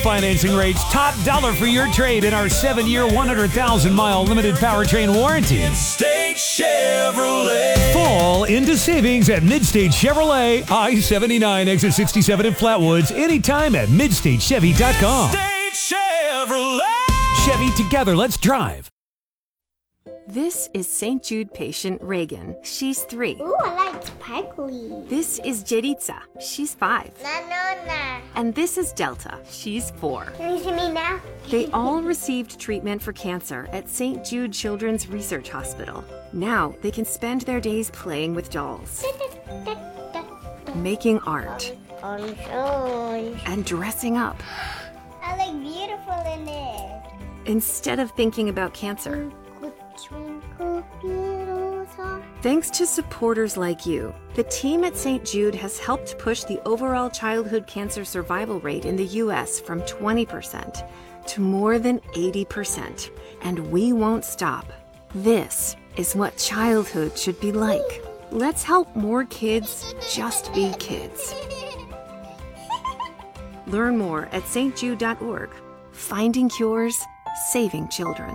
Financing rates top dollar for your trade in our 7-year, 100,000-mile limited powertrain warranty. Midstate Chevrolet. Fall into savings at Midstate Chevrolet, I-79, exit 67 in Flatwoods. Anytime at MidstateChevy.com. Midstate Chevrolet. Chevy, together, let's drive. This is St. Jude patient Reagan. She's 3. Ooh, I like sparkly. This is Jeritza. She's 5. Na. And this is Delta. She's 4. Can you see me now? They all received treatment for cancer at St. Jude Children's Research Hospital. Now they can spend their days playing with dolls, making art, and dressing up. I look beautiful in it. Instead of thinking about cancer. Thanks to supporters like you, the team at St. Jude has helped push the overall childhood cancer survival rate in the U.S. from 20% to more than 80%. And we won't stop. This is what childhood should be like. Let's help more kids just be kids. Learn more at stjude.org. Finding cures, saving children.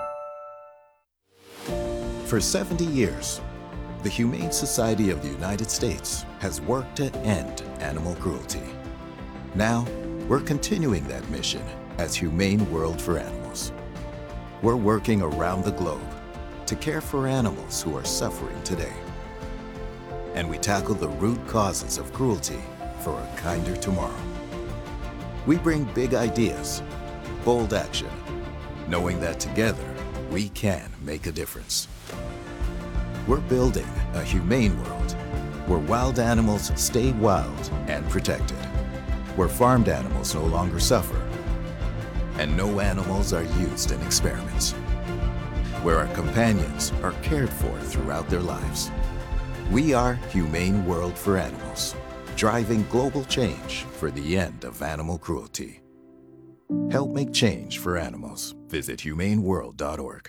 For 70 years, the Humane Society of the United States has worked to end animal cruelty. Now, we're continuing that mission as Humane World for Animals. We're working around the globe to care for animals who are suffering today. And we tackle the root causes of cruelty for a kinder tomorrow. We bring big ideas, bold action, knowing that together we can make a difference. We're building a humane world where wild animals stay wild and protected, where farmed animals no longer suffer, and no animals are used in experiments, where our companions are cared for throughout their lives. We are Humane World for Animals, driving global change for the end of animal cruelty. Help make change for animals. Visit humaneworld.org.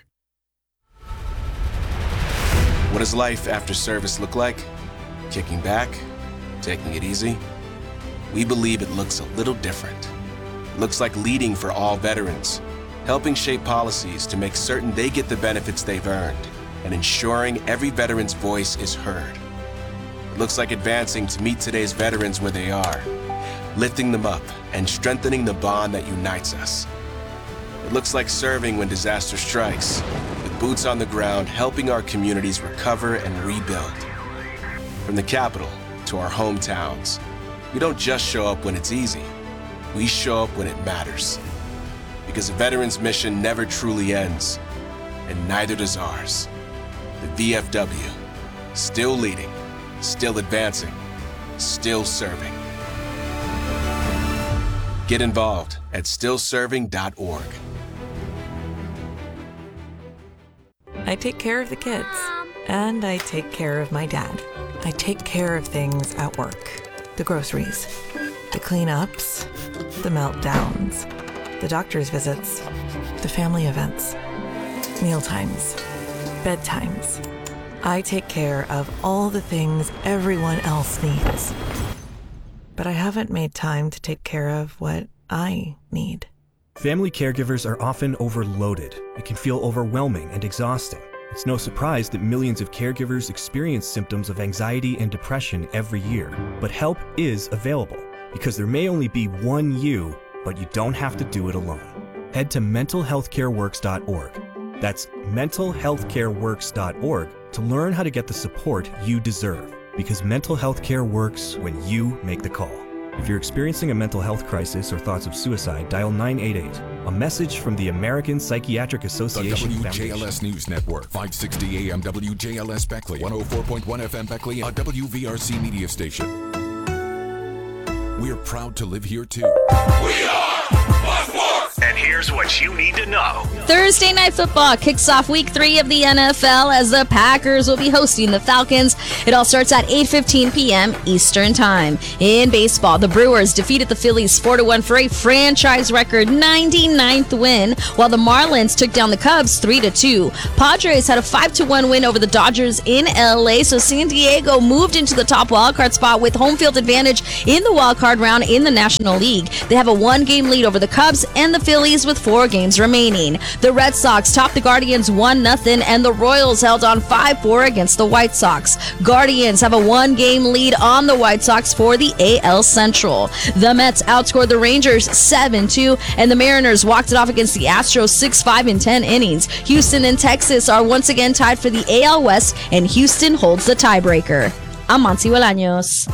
What does life after service look like? Kicking back? Taking it easy? We believe it looks a little different. It looks like leading for all veterans, helping shape policies to make certain they get the benefits they've earned, and ensuring every veteran's voice is heard. It looks like advancing to meet today's veterans where they are, lifting them up and strengthening the bond that unites us. It looks like serving when disaster strikes, with boots on the ground helping our communities recover and rebuild. From the capital to our hometowns, we don't just show up when it's easy, we show up when it matters. Because a veteran's mission never truly ends, and neither does ours. The VFW, still leading, still advancing, still serving. Get involved at stillserving.org. I take care of the kids, and I take care of my dad. I take care of things at work. The groceries, the cleanups, the meltdowns, the doctor's visits, the family events, mealtimes, bedtimes. I take care of all the things everyone else needs. But I haven't made time to take care of what I need. Family caregivers are often overloaded. It can feel overwhelming and exhausting. It's no surprise that millions of caregivers experience symptoms of anxiety and depression every year. But help is available, because there may only be one you, but you don't have to do it alone. Head to mentalhealthcareworks.org. That's mentalhealthcareworks.org to learn how to get the support you deserve. Because mental health care works when you make the call. If you're experiencing a mental health crisis or thoughts of suicide, dial 988. A message from the American Psychiatric Association The Foundation. WJLS News Network, 560 AM WJLS Beckley, 104.1 FM Beckley, a WVRC media station. We're proud to live here too. We are Buzzworks! And here here's what you need to know. Thursday Night Football kicks off Week 3 of the NFL as the Packers will be hosting the Falcons. It all starts at 8:15 p.m. Eastern Time. In baseball, the Brewers defeated the Phillies 4-1 for a franchise record 99th win, while the Marlins took down the Cubs 3-2. Padres had a 5-1 win over the Dodgers in L.A., so San Diego moved into the top wildcard spot with home field advantage in the wildcard round in the National League. They have a 1-game lead over the Cubs and the Phillies with 4 games remaining. The Red Sox topped the Guardians 1-0, and the Royals held on 5-4 against the White Sox. Guardians have a 1-game lead on the White Sox for the AL Central. The Mets outscored the Rangers 7-2, and the Mariners walked it off against the Astros 6-5 in 10 innings. Houston and Texas are once again tied for the AL West, and Houston holds the tiebreaker. I'm Monty Bolaños.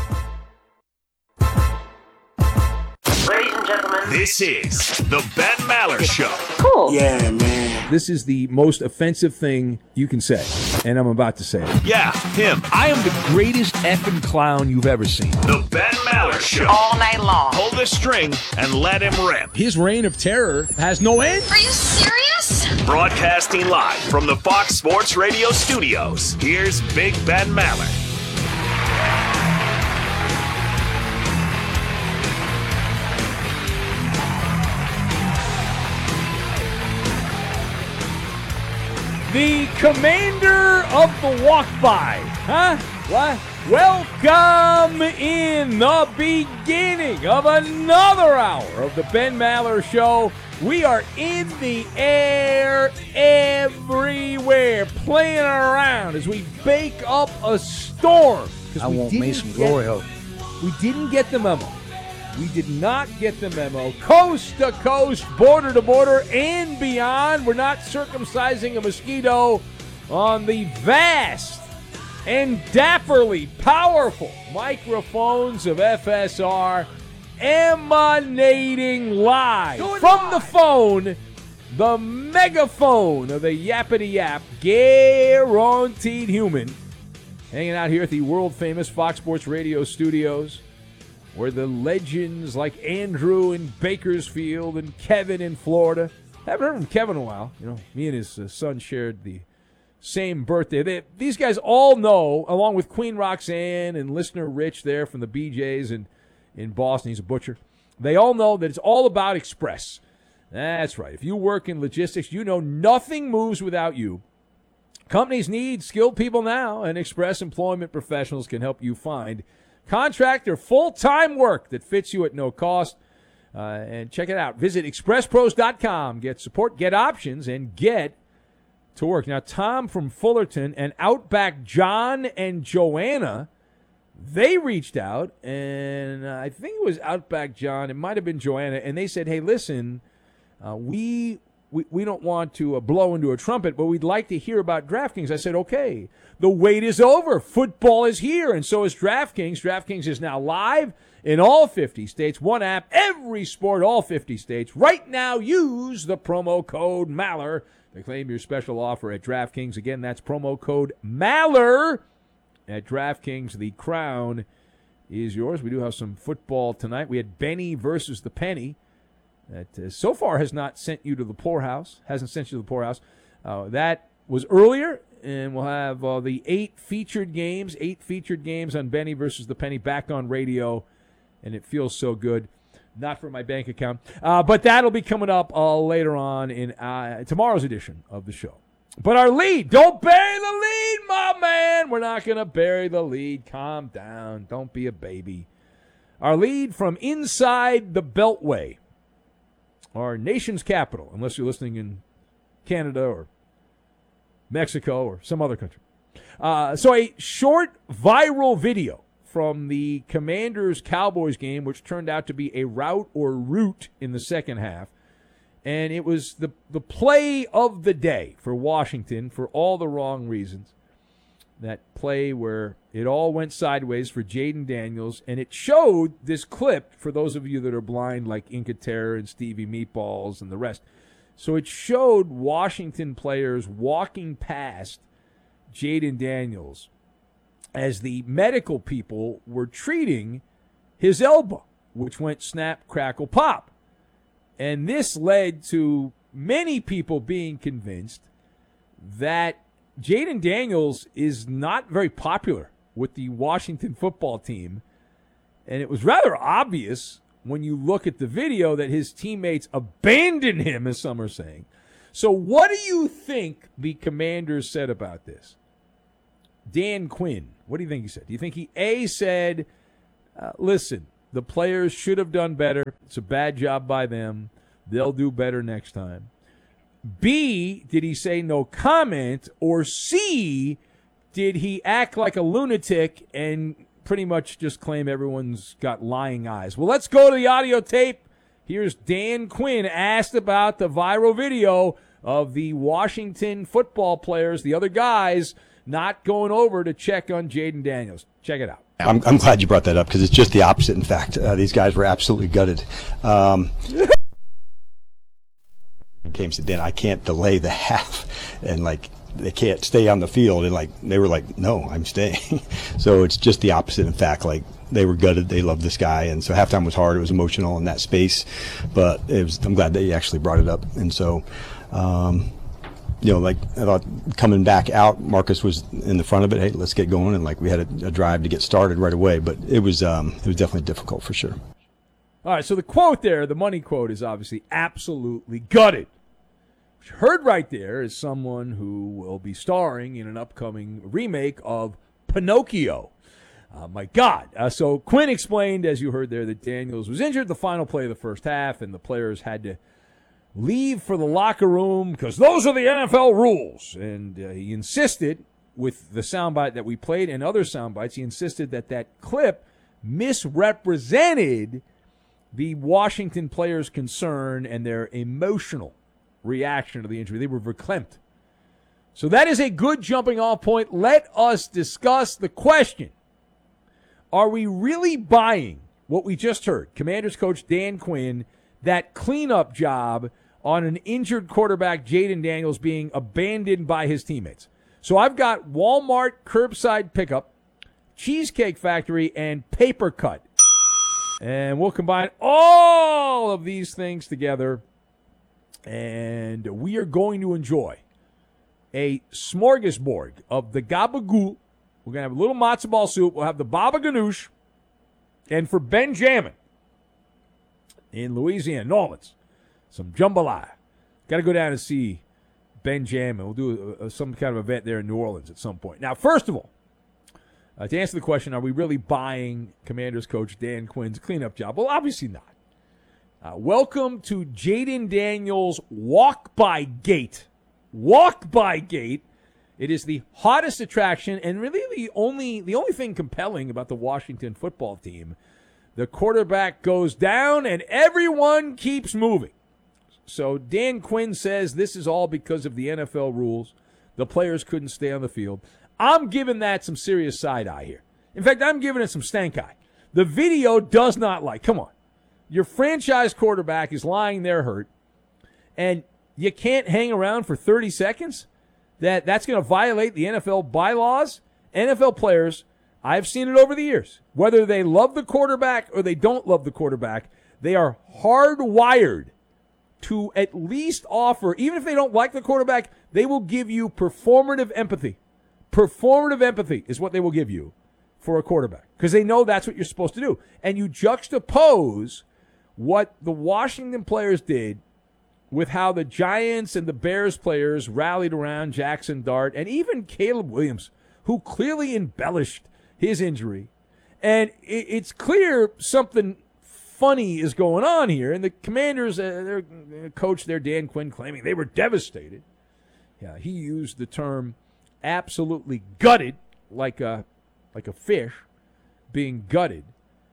Ladies and gentlemen, this is the Ben Maller Show. Cool. Yeah, man. This is the most offensive thing you can say, and I'm about to say it. Yeah, him. I am the greatest effing clown you've ever seen. The Ben Maller Show. All night long. Pull the string and let him rip. His reign of terror has no end. Are you serious? Broadcasting live from the Fox Sports Radio studios, here's Big Ben Maller. The commander of the walk-by. Huh? What? Welcome in the beginning of another hour of the Ben Maller Show. We are in the air everywhere, playing around as we bake up a storm. I want me some glory hole. We didn't get the memo. We did not get the memo. Coast to coast, border to border, and beyond. We're not circumcising a mosquito on the vast and dapperly powerful microphones of FSR, emanating live from the phone, the megaphone of the Yappity Yap, guaranteed human, hanging out here at the world-famous Fox Sports Radio studios, where the legends like Andrew in Bakersfield and Kevin in Florida. Haven't heard from Kevin in a while. You know, me and his son shared the same birthday. These guys all know, along with Queen Roxanne and listener Rich there from the BJs in Boston. He's a butcher. They all know that it's all about Express. That's right. If you work in logistics, you know nothing moves without you. Companies need skilled people now, and Express Employment Professionals can help you find contract or full-time work that fits you at no cost. And check it out. Visit expresspros.com. Get support, get options, and get to work. Now, Tom from Fullerton and Outback John and Joanna, they reached out, and I think it was Outback John. It might have been Joanna, and they said, hey, listen, we don't want to blow into a trumpet, but we'd like to hear about DraftKings. I said, okay, the wait is over. Football is here, and so is DraftKings. DraftKings is now live in all 50 states. One app, every sport, all 50 states. Right now, use the promo code Maller to claim your special offer at DraftKings. Again, that's promo code Maller at DraftKings. The crown is yours. We do have some football tonight. We had Benny versus the Penny. That so far has not sent you to the poorhouse, hasn't sent you to the poorhouse. That was earlier, and we'll have the 8 featured games on Benny versus the Penny back on radio, and it feels so good. Not for my bank account, but that'll be coming up later on in tomorrow's edition of the show. But our lead, don't bury the lead, my man. We're not going to bury the lead. Calm down. Don't be a baby. Our lead from inside the Beltway, our nation's capital, unless you're listening in Canada or Mexico or some other country. So a short viral video from the Commanders-Cowboys game, which turned out to be a rout in the second half. And it was the play of the day for Washington for all the wrong reasons. That play where it all went sideways for Jaden Daniels, and it showed this clip for those of you that are blind like Inca Terror and Stevie Meatballs and the rest. So it showed Washington players walking past Jaden Daniels as the medical people were treating his elbow, which went snap, crackle, pop. And this led to many people being convinced that Jayden Daniels is not very popular with the Washington football team. And it was rather obvious when you look at the video that his teammates abandoned him, as some are saying. So what do you think the Commanders said about this? Dan Quinn, what do you think he said? Do you think he, A, said, listen, the players should have done better. It's a bad job by them. They'll do better next time. B, did he say no comment? Or C, did he act like a lunatic and pretty much just claim everyone's got lying eyes? Well, let's go to the audio tape. Here's Dan Quinn asked about the viral video of the Washington football players, the other guys, not going over to check on Jayden Daniels. Check it out. I'm glad you brought that up because it's just the opposite, in fact. These guys were absolutely gutted. Came said, Dan, I can't delay the half, and they can't stay on the field, and they were like, no, I'm staying. So it's just the opposite, in fact. They were gutted, they loved this guy, and so halftime was hard. It was emotional in that space, but I'm glad that you actually brought it up. And so I thought coming back out, Marcus was in the front of it. Hey, let's get going, and we had a drive to get started right away. But it was definitely difficult for sure. All right, so the quote there, the money quote, is obviously absolutely gutted. What you heard right there is someone who will be starring in an upcoming remake of Pinocchio. My God. So Quinn explained, as you heard there, that Daniels was injured the final play of the first half, and the players had to leave for the locker room because those are the NFL rules. And he insisted, with the soundbite that we played and other soundbites, he insisted that clip misrepresented the Washington players' concern and their emotional reaction to the injury. They were verklempt. So that is a good jumping off point. Let us discuss the question. Are we really buying what we just heard? Commanders coach Dan Quinn, that cleanup job on an injured quarterback, Jayden Daniels, being abandoned by his teammates. So I've got Walmart curbside pickup, Cheesecake Factory, and Paper Cut. And we'll combine all of these things together, and we are going to enjoy a smorgasbord of the gabagool. We're going to have a little matzo ball soup. We'll have the baba ganoush. And for Benjamin in Louisiana, New Orleans, some jambalaya. Got to go down and see Benjamin. We'll do some kind of event there in New Orleans at some point. Now, first of all, to answer the question, are we really buying Commanders coach Dan Quinn's cleanup job? Well, obviously not. Welcome to Jayden Daniels' walk-by gate. Walk-by gate. It is the hottest attraction and really the only thing compelling about the Washington football team. The quarterback goes down and everyone keeps moving. So Dan Quinn says this is all because of the NFL rules. The players couldn't stay on the field. I'm giving that some serious side eye here. In fact, I'm giving it some stank eye. The video does not come on. Your franchise quarterback is lying there hurt, and you can't hang around for 30 seconds? That's going to violate the NFL bylaws? NFL players, I've seen it over the years. Whether they love the quarterback or they don't love the quarterback, they are hardwired to at least offer, even if they don't like the quarterback, they will give you performative empathy. Performative empathy is what they will give you for a quarterback because they know that's what you're supposed to do. And you juxtapose what the Washington players did with how the Giants and the Bears players rallied around Jackson Dart and even Caleb Williams, who clearly embellished his injury. And it's clear something funny is going on here. And the Commanders, their coach there, Dan Quinn, claiming they were devastated. Yeah, he used the term absolutely gutted, like a fish being gutted.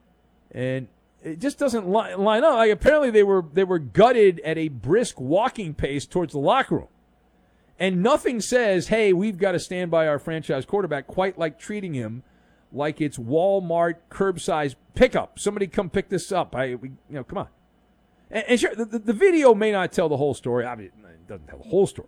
And it just doesn't line up. Apparently they were gutted at a brisk walking pace towards the locker room. And nothing says, hey, we've got to stand by our franchise quarterback, quite like treating him like it's Walmart curbside pickup. Somebody come pick this up. Come on. And sure, the video may not tell the whole story. I mean, it doesn't tell the whole story.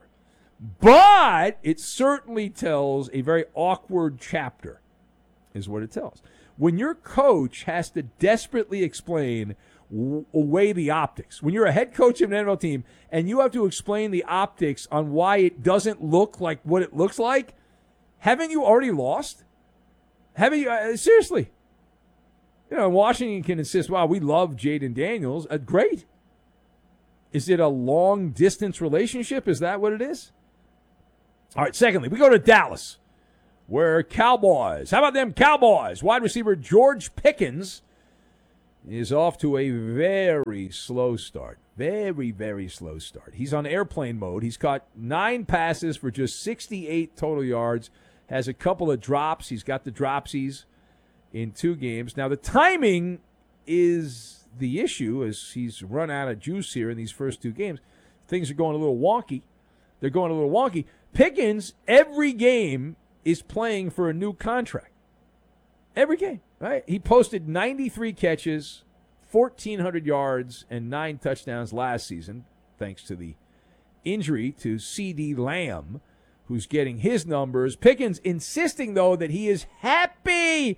But it certainly tells a very awkward chapter, is what it tells. When your coach has to desperately explain weigh the optics. When you're a head coach of an NFL team and you have to explain the optics on why it doesn't look like what it looks like, haven't you already lost? Haven't you? Seriously. Washington can insist, wow, we love Jaden Daniels. Great. Is it a long-distance relationship? Is that what it is? All right, secondly, we go to Dallas, where Cowboys. How about them Cowboys? Wide receiver George Pickens is off to a very slow start. Very, very slow start. He's on airplane mode. He's caught 9 passes for just 68 total yards, has a couple of drops. He's got the dropsies in 2 games. Now, the timing is the issue as he's run out of juice here in these first 2 games. Things are going a little wonky. They're going a little wonky. Pickens, every game, is playing for a new contract. Every game, right? He posted 93 catches, 1,400 yards, and 9 touchdowns last season, thanks to the injury to C.D. Lamb, who's getting his numbers. Pickens insisting, though, that he is happy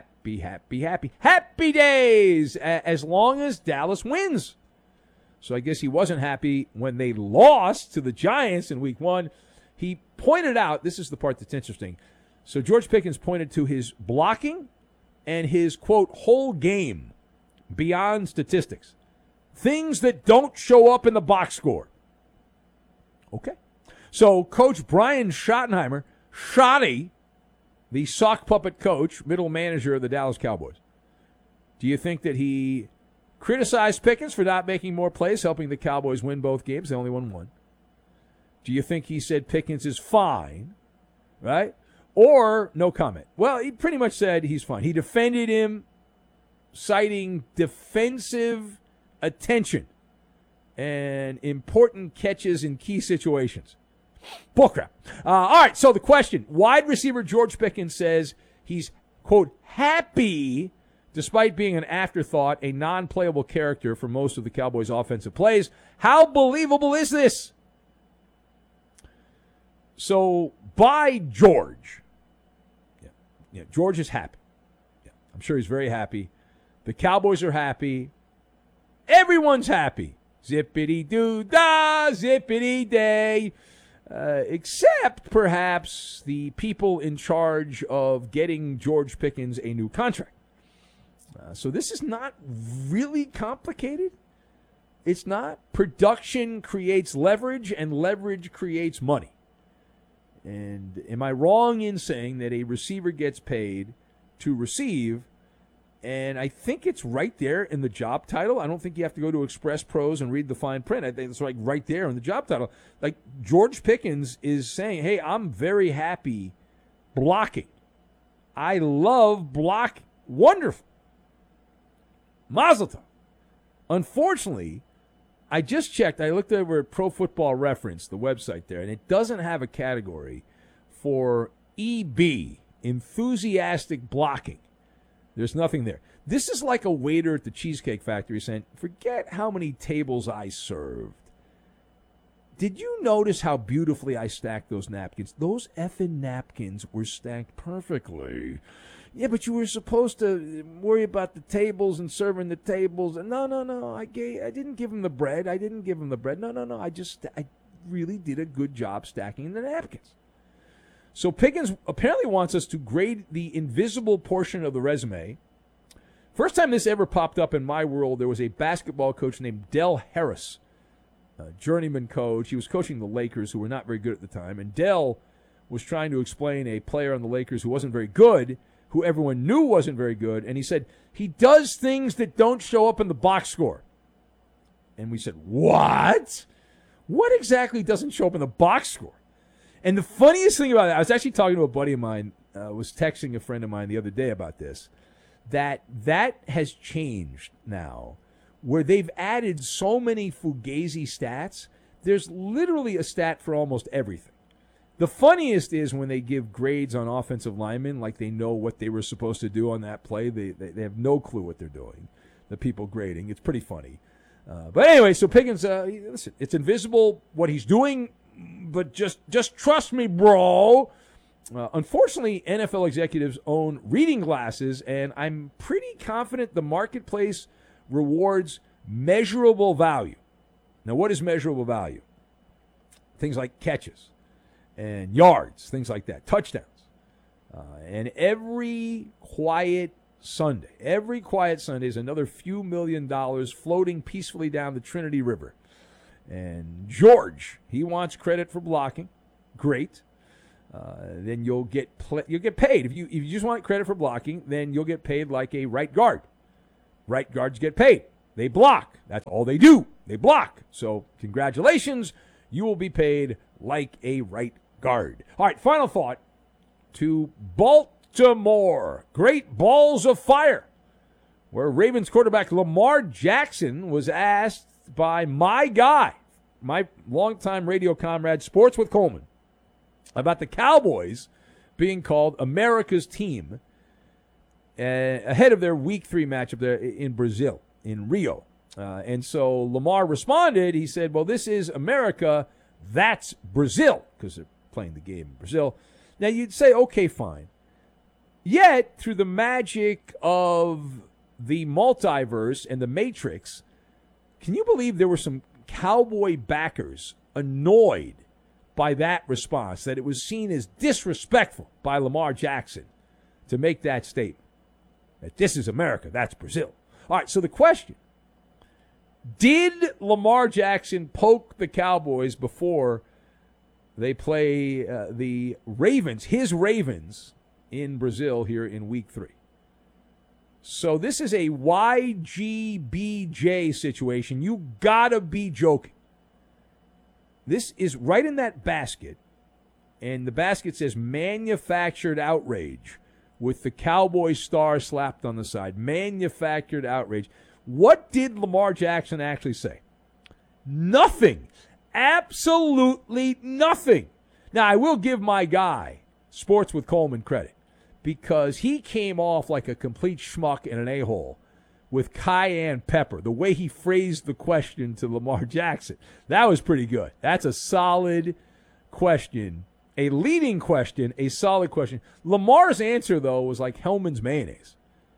days as long as Dallas wins. So I guess he wasn't happy when they lost to the Giants in week 1. He pointed out, this is the part that's interesting. So George Pickens pointed to his blocking and his, quote, whole game beyond statistics. Things that don't show up in the box score. Okay. So Coach Brian Schottenheimer, Schotty, the sock puppet coach, middle manager of the Dallas Cowboys. Do you think that he criticized Pickens for not making more plays, helping the Cowboys win both games? They only won 1. Do you think he said Pickens is fine, right? Or no comment? Well, he pretty much said he's fine. He defended him, citing defensive attention and important catches in key situations. Bullcrap. All right, so the question. Wide receiver George Pickens says he's, quote, happy despite being an afterthought, a non-playable character for most of the Cowboys' offensive plays. How believable is this? So, by George. Yeah, George is happy. Yeah, I'm sure he's very happy. The Cowboys are happy. Everyone's happy. Zippity-doo-dah, zippity-day. Except, perhaps, the people in charge of getting George Pickens a new contract. So this is not really complicated. It's not. Production creates leverage, and leverage creates money. And am I wrong in saying that a receiver gets paid to receive? And I think it's right there in the job title. I don't think you have to go to Express Pros and read the fine print. I think it's like right there in the job title. Like George Pickens is saying, hey, I'm very happy blocking. I love blocking. Wonderful. Mazel tov. Unfortunately, I just checked. I looked over at Pro Football Reference, the website there, and it doesn't have a category for EB, enthusiastic blocking. There's nothing there. This is like a waiter at the Cheesecake Factory saying, forget how many tables I served. Did you notice how beautifully I stacked those napkins? Those effing napkins were stacked perfectly. Yeah, but you were supposed to worry about the tables and serving the tables. No. I didn't give him the bread. No. I really did a good job stacking the napkins. So Pickens apparently wants us to grade the invisible portion of the resume. First time this ever popped up in my world, there was a basketball coach named Del Harris, a journeyman coach. He was coaching the Lakers, who were not very good at the time. And Del was trying to explain a player on the Lakers who wasn't very good, who everyone knew wasn't very good. And he said, he does things that don't show up in the box score. And we said, what? What exactly doesn't show up in the box score? And the funniest thing about it, I was actually talking to a buddy of mine, was texting a friend of mine the other day about this, that has changed now, where they've added so many Fugazi stats. There's literally a stat for almost everything. The funniest is when they give grades on offensive linemen, like they know what they were supposed to do on that play. They have no clue what they're doing, the people grading. It's pretty funny. But anyway, so Pickens, listen, it's invisible what he's doing, but just trust me, bro. Unfortunately, NFL executives own reading glasses, and I'm pretty confident the marketplace rewards measurable value. Now, what is measurable value? Things like catches and yards, things like that, touchdowns. And every quiet Sunday is another few $1 million floating peacefully down the Trinity River. And George, he wants credit for blocking. Great. Then you'll get paid. If you just want credit for blocking, then you'll get paid like a right guard. Right guards get paid. They block. That's all they do. They block. So congratulations, you will be paid like a right guard. All right, final thought to Baltimore. Great balls of fire, where Ravens quarterback Lamar Jackson was asked by my guy, my longtime radio comrade, Sports with Coleman, about the Cowboys being called America's team ahead of their Week 3 matchup there in Brazil, in Rio. And so Lamar responded. He said, well, this is America, that's Brazil, because they're playing the game in Brazil. Now, you'd say, okay, fine. Yet, through the magic of the multiverse and the Matrix, can you believe there were some Cowboy backers annoyed by that response, that it was seen as disrespectful by Lamar Jackson to make that statement, that this is America, that's Brazil. All right, so the question, did Lamar Jackson poke the Cowboys before they play the Ravens, his Ravens, in Brazil here in Week 3? So this is a YGBJ situation. You gotta be joking. This is right in that basket, and the basket says manufactured outrage with the Cowboy star slapped on the side. Manufactured outrage. What did Lamar Jackson actually say? Nothing. Absolutely nothing. Now, I will give my guy, Sports with Coleman, credit, because he came off like a complete schmuck and an a-hole with cayenne pepper, the way he phrased the question to Lamar Jackson. That was pretty good. That's a solid question, a leading question, a solid question. Lamar's answer, though, was like Hellman's mayonnaise.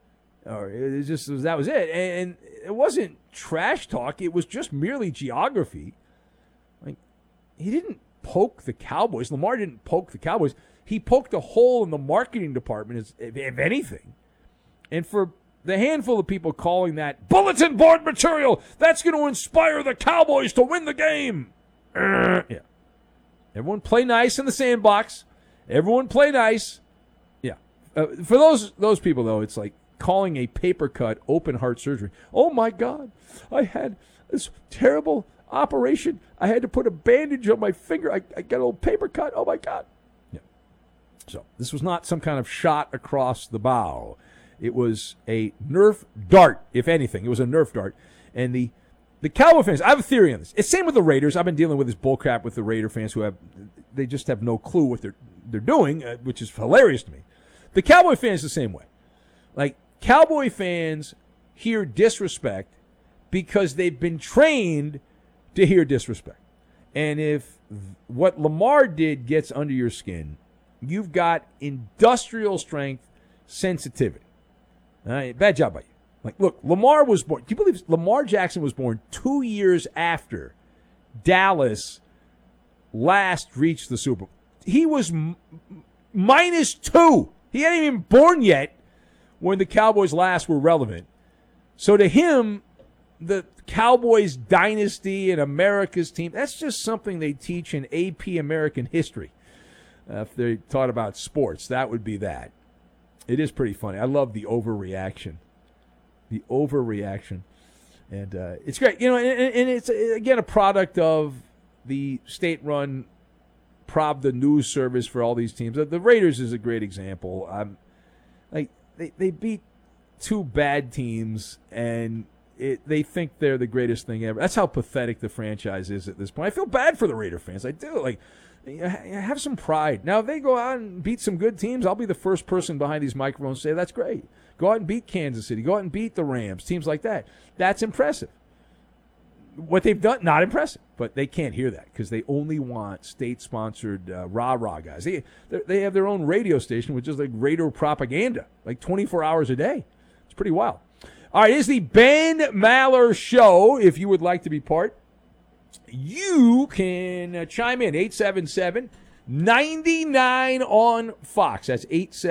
That was it. And it wasn't trash talk. It was just merely geography. Like, he didn't poke the Cowboys. Lamar didn't poke the Cowboys. He poked a hole in the marketing department, if anything. And for the handful of people calling that bulletin board material, that's going to inspire the Cowboys to win the game. Yeah. Everyone play nice in the sandbox. Everyone play nice. Yeah. For those people, though, it's like calling a paper cut open heart surgery. Oh, my God. I had this terrible operation. I had to put a bandage on my finger. I got a little paper cut. Oh, my God. Yeah. So this was not some kind of shot across the bow. It was a Nerf dart, if anything. It was a Nerf dart. And the Cowboy fans, I have a theory on this. It's same with the Raiders. I've been dealing with this bullcrap with the Raider fans they just have no clue what they're doing, which is hilarious to me. The Cowboy fans the same way. Like, Cowboy fans hear disrespect because they've been trained to hear disrespect. And if what Lamar did gets under your skin, you've got industrial strength sensitivity. Bad job by you. Like, look, Lamar was born. Do you believe Lamar Jackson was born 2 years after Dallas last reached the Super Bowl? He was -2. He hadn't even been born yet when the Cowboys last were relevant. So to him, the Cowboys dynasty and America's team, that's just something they teach in AP American history. If they taught about sports, that would be that. It is pretty funny. I love the overreaction. The overreaction. And it's great. You know, and it's, again, a product of the state-run Pravda news service for all these teams. The Raiders is a great example. They beat two bad teams, and they think they're the greatest thing ever. That's how pathetic the franchise is at this point. I feel bad for the Raider fans. I do. Like, have some pride. Now, if they go out and beat some good teams, I'll be the first person behind these microphones to say that's great. Go out and beat Kansas City. Go out and beat the Rams, teams like that. That's impressive. What they've done, not impressive. But they can't hear that because they only want state-sponsored rah-rah guys. They have their own radio station, which is like Raider propaganda, like 24 hours a day. It's pretty wild. All right, here's the Ben Maller Show. If you would like to be part, you can chime in. 877-99 on Fox. That's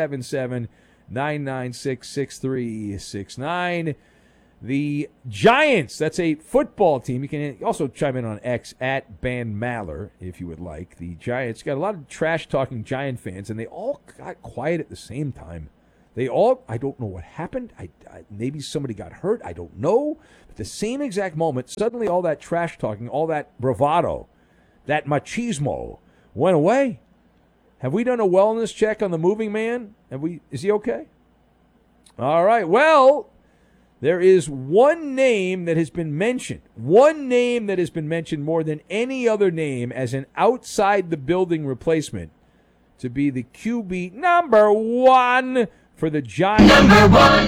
877-996-6369. The Giants, that's a football team. You can also chime in on X at Ben Maller if you would like. The Giants got a lot of trash-talking Giant fans, and they all got quiet at the same time. They all, I don't know what happened. Maybe somebody got hurt. I don't know. At the same exact moment, suddenly all that trash-talking, all that bravado, that machismo went away. Have we done a wellness check on the moving man? Is he okay? All right, well, there is one name that has been mentioned. One name that has been mentioned more than any other name as an outside-the-building replacement to be the QB number one for the Giants. Number one.